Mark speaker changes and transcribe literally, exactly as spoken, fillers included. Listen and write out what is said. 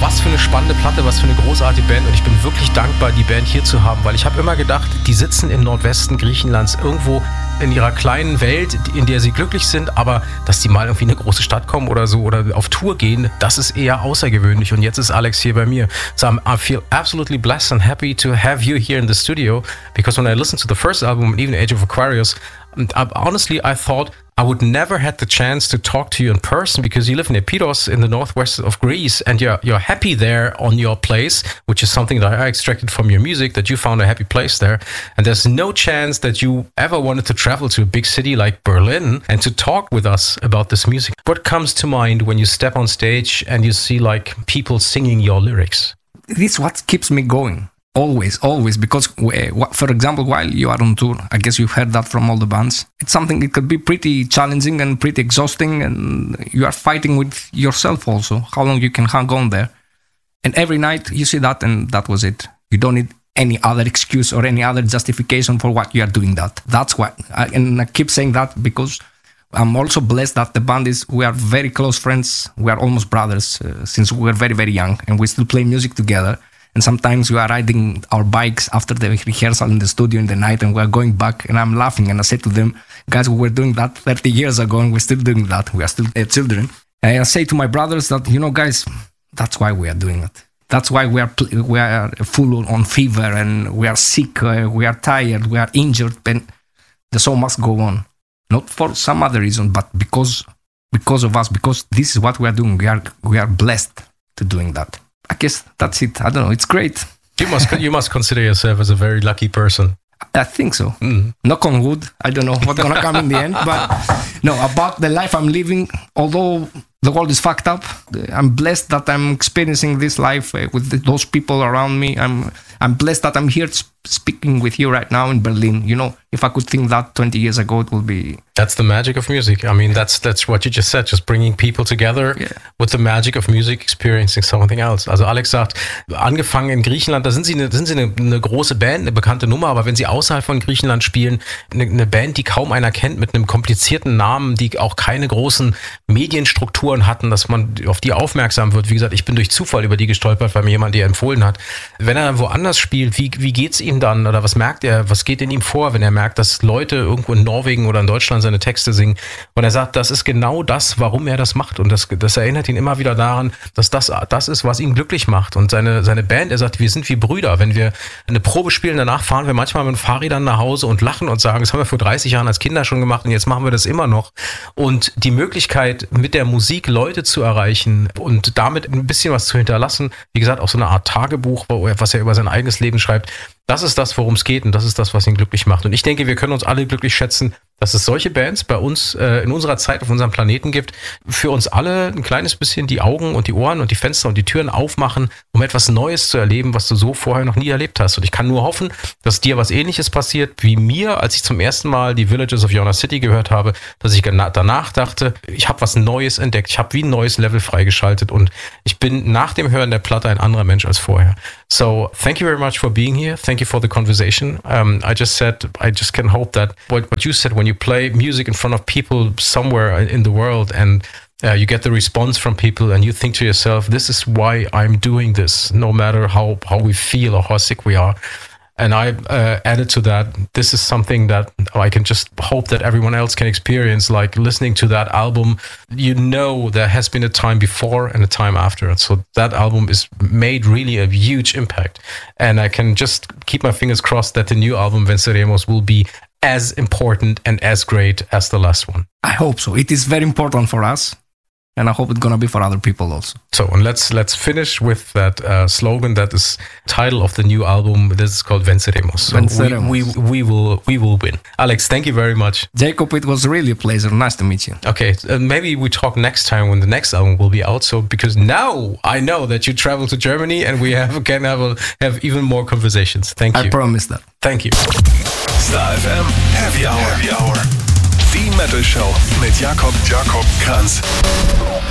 Speaker 1: Was für eine spannende Platte, was für eine großartige Band und ich bin wirklich dankbar, die Band hier zu haben, weil ich habe immer gedacht, die sitzen im Nordwesten Griechenlands irgendwo in ihrer kleinen Welt, in der sie glücklich sind, aber dass die mal irgendwie in eine große Stadt kommen oder so oder auf Tour gehen, das ist eher außergewöhnlich und jetzt ist Alex hier bei mir. So I'm, I feel absolutely blessed and happy to have you here in the studio because when I listened to the first album, even Age of Aquarius, I, honestly I thought I would never had the chance to talk to you in person because you live in Epiros in the northwest of Greece and you're you're happy there on your place, which is something that I extracted from your music, that you found a happy place there. And there's no chance that you ever wanted to travel to a big city like Berlin and to talk with us about this music. What comes to mind when you step on stage and you see like people singing your lyrics?
Speaker 2: This is what keeps me going. Always, always, because, for example, while you are on tour, I guess you've heard that from all the bands, it's something that could be pretty challenging and pretty exhausting, and you are fighting with yourself also, how long you can hang on there. And every night you see that, and that was it. You don't need any other excuse or any other justification for what you are doing that. That's why, and I keep saying that because I'm also blessed that the band is, we are very close friends, we are almost brothers uh, since we were very, very young, and we still play music together. And sometimes we are riding our bikes after the rehearsal in the studio in the night and we are going back and I'm laughing and I say to them, guys, we were doing that thirty years ago and we're still doing that. We are still uh, children. And I say to my brothers that, you know, guys, that's why we are doing it. That's why we are we are full on fever and we are sick, uh, we are tired, we are injured, but the show must go on. Not for some other reason, but because because of us, because this is what we are doing. We are we are blessed to doing that. I guess that's it. I don't know. It's great.
Speaker 1: You must you must consider yourself as a very lucky person.
Speaker 2: I think so. Mm. Knock on wood. I don't know what's gonna come in the end, but no. About the life I'm living, although the world is fucked up, I'm blessed that I'm experiencing this life uh, with the, those people around me. I'm I'm blessed that I'm here sp- speaking with you right now in Berlin. You know, if I could think that twenty years ago, it would be.
Speaker 1: That's the magic of music. I mean, that's that's what you just said. Just bringing people together yeah. with the magic of music, experiencing something else. Also Alex sagt, angefangen in Griechenland, da sind sie, eine, sind sie eine, eine große Band, eine bekannte Nummer, aber wenn sie außerhalb von Griechenland spielen, eine, eine Band, die kaum einer kennt, mit einem komplizierten Namen, die auch keine großen Medienstrukturen hatten, dass man auf die aufmerksam wird. Wie gesagt, ich bin durch Zufall über die gestolpert, weil mir jemand die empfohlen hat. Wenn er dann woanders spielt, wie, wie geht's ihm dann? Oder was merkt er? Was geht in ihm vor, wenn er merkt, dass Leute irgendwo in Norwegen oder in Deutschland seine Texte singen? Und er sagt, das ist genau das, warum er das macht. Und das, das erinnert ihn immer wieder daran, dass das das ist, was ihn glücklich macht. Und seine, seine Band, er sagt, wir sind wie Brüder. Wenn wir eine Probe spielen, danach fahren wir manchmal mit dem Fahrrädern nach Hause und lachen und sagen, das haben wir vor dreißig Jahren als Kinder schon gemacht und jetzt machen wir das immer noch. Und die Möglichkeit, mit der Musik Leute zu erreichen und damit ein bisschen was zu hinterlassen, wie gesagt, auch so eine Art Tagebuch, was er über sein eigenes Leben schreibt, das ist das, worum es geht und das ist das, was ihn glücklich macht. Und ich denke, wir können uns alle glücklich schätzen, dass es solche Bands bei uns äh, in unserer Zeit auf unserem Planeten gibt, für uns alle ein kleines bisschen die Augen und die Ohren und die Fenster und die Türen aufmachen, um etwas Neues zu erleben, was du so vorher noch nie erlebt hast. Und ich kann nur hoffen, dass dir was Ähnliches passiert wie mir, als ich zum ersten Mal die Villages of Yona City gehört habe, dass ich danach dachte, ich habe was Neues entdeckt, ich habe wie ein neues Level freigeschaltet und ich bin nach dem Hören der Platte ein anderer Mensch als vorher. So, thank you very much for being here. Thank you for the conversation. Um, I just said, I just can hope that what, what you said when you play music in front of people somewhere in the world and uh, you get the response from people and you think to yourself, this is why I'm doing this, no matter how, how we feel or how sick we are. And I uh, added to that, this is something that I can just hope that everyone else can experience, like listening to that album. You know there has been a time before and a time after. So that album is made really a huge impact. And I can just keep my fingers crossed that the new album, Venceremos, will be as important and as great as the last one.
Speaker 2: I hope so. It is very important for us. And I hope it's gonna be for other people also.
Speaker 1: So, and let's let's finish with that uh, slogan that is title of the new album. This is called Venceremos. So
Speaker 2: Venceremos.
Speaker 1: We, we we will we will win. Alex, thank you very much.
Speaker 2: Jacob, it was really a pleasure. Nice to meet you.
Speaker 1: Okay, uh, maybe we talk next time when the next album will be out. So, because now I know that you travel to Germany and we have can have a, have even more conversations. Thank you.
Speaker 2: I promise that.
Speaker 1: Thank you.
Speaker 3: Star F M Happy Hour. Happy Hour. Die Metal Show mit Jakob Jakob Kranz.